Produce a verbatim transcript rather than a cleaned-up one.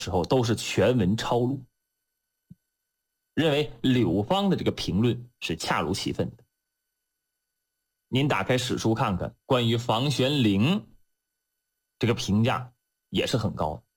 时候都是全文抄录，认为柳方的这个评论是恰如其分的。您打开史书看看，关于房玄龄这个评价也是很高的。